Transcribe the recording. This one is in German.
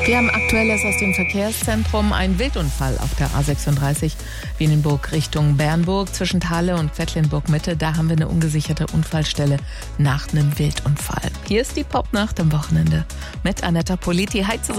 Wir haben Aktuelles aus dem Verkehrszentrum. Ein Wildunfall auf der A36 Wienenburg Richtung Bernburg zwischen Thale und Quedlinburg-Mitte. Da haben wir eine ungesicherte Unfallstelle nach einem Wildunfall. Hier ist die Popnacht am Wochenende mit Anetta Politi. Hi zusammen.